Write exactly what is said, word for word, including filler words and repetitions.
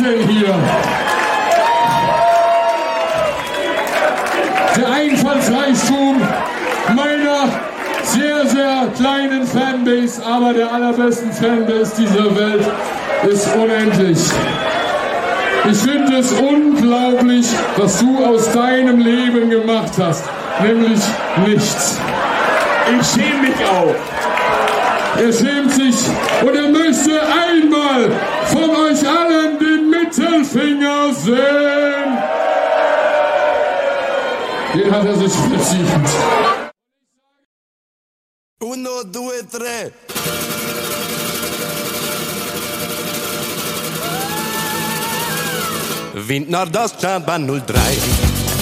denn hier? Der Einfallsreichtum meiner sehr, sehr kleinen Fanbase, aber der allerbesten Fanbase dieser Welt ist unendlich. Ich finde es unglaublich, was du aus deinem Leben gemacht hast, nämlich nichts. Ich schäme mich auch. Er schämt sich und er möchte einmal von euch allen den Mittelfinger sehen. Den hat er sich verdient. Uno, due, tre. Wind Nordoststadtbahn null drei.